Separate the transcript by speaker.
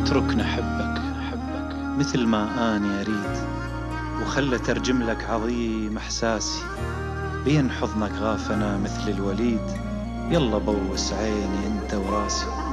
Speaker 1: اتركني أحبك مثل ما أني أريد، وخلة ترجم لك عظيم إحساسي بين حضنك غافنا مثل الوليد. يلا بوس عيني أنت وراسي.